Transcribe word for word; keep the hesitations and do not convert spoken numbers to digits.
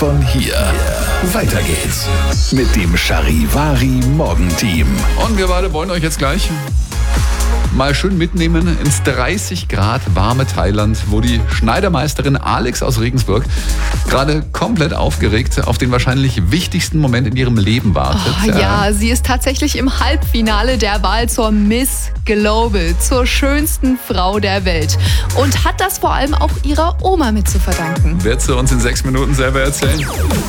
Von hier. Weiter geht's mit dem Charivari Morgenteam. Und wir beide wollen euch jetzt gleich mal schön mitnehmen ins dreißig Grad warme Thailand, wo die Schneidermeisterin Alex aus Regensburg gerade komplett aufgeregt auf den wahrscheinlich wichtigsten Moment in ihrem Leben wartet. Oh, ja, sie ist tatsächlich im Halbfinale der Wahl zur Miss Global, zur schönsten Frau der Welt. Und hat das vor allem auch ihrer Oma mit zu verdanken. Wird sie uns in sechs Minuten selber erzählen.